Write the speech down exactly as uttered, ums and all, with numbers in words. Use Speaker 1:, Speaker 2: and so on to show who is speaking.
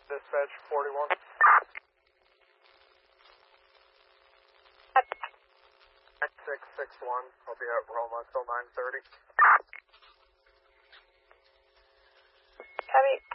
Speaker 1: Dispatch forty-one. six six one, I'll be at Roma till nine thirty.
Speaker 2: Copy.